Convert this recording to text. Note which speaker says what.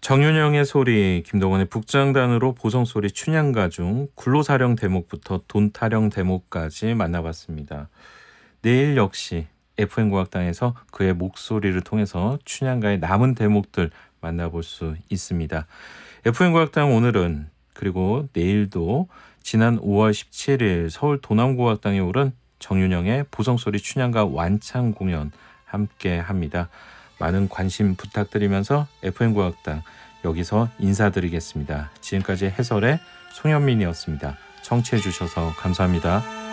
Speaker 1: 정윤영의 소리, 김동원의 북장단으로 보성소리 춘향가 중 굴로사령 대목부터 돈타령 대목까지 만나봤습니다. 내일 역시 FM국악당에서 그의 목소리를 통해서 춘향가의 남은 대목들 만나볼 수 있습니다. FM국악당 오늘은 그리고 내일도 지난 5월 17일 서울 도남국악당에 오른 정윤영의 보성소리 춘향가 완창 공연 함께 합니다. 많은 관심 부탁드리면서 FM국악당 여기서 인사드리겠습니다. 지금까지 해설의 송현민이었습니다. 청취해 주셔서 감사합니다.